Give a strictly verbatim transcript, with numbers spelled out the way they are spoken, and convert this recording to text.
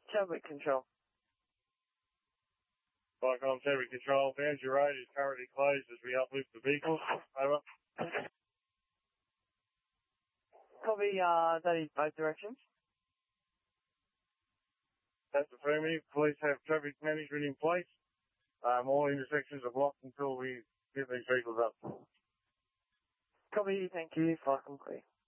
Chadwick Control. Vicom Chadwick Control, Boundary Road is currently closed as we uplift the vehicles. Over. Copy, uh, that is both directions. That's affirmative. Police have traffic management in place. Um, all intersections are blocked until we get these vehicles up. Copy, thank you, Vicom clear.